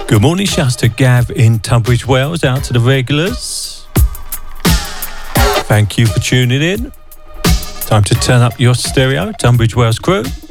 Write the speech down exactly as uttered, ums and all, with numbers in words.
Good morning, shouts to Gav in Tunbridge Wells, out to the regulars. Thank you for tuning in. Time to turn up your stereo, Tunbridge Wells crew.